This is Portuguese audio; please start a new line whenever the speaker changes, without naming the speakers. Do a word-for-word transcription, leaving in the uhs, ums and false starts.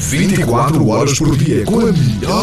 vinte e quatro horas por dia com a melhor